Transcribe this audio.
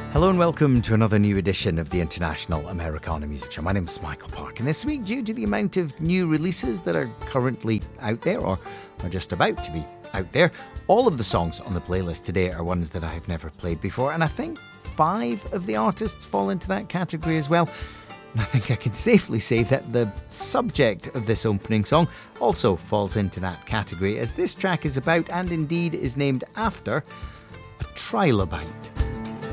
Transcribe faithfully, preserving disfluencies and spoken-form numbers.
Hello and welcome to another new edition of the International Americana Music Show. My name is Michael Park, and this week, due to the amount of new releases that are currently out there or are just about to be out there, all of the songs on the playlist today are ones that I have never played before, and I think five of the artists fall into that category as well. And I think I can safely say that the subject of this opening song also falls into that category, as this track is about, and indeed is named after, a trilobite.